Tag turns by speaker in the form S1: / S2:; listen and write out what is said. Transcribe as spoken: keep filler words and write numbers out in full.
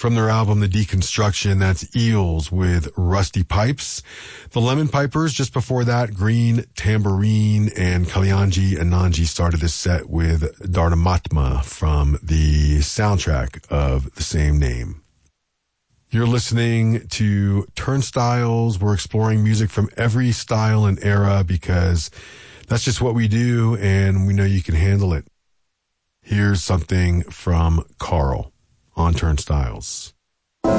S1: From their album, The Deconstruction, that's Eels with Rusty Pipes. The Lemon Pipers, just before that, Green Tambourine, and Kalyanji Ananji started this set with Dardamatma from the soundtrack of the same name. You're listening to Turnstiles. We're exploring music from every style and era because that's just what we do, and we know you can handle it. Here's something from Carl on Turnstiles.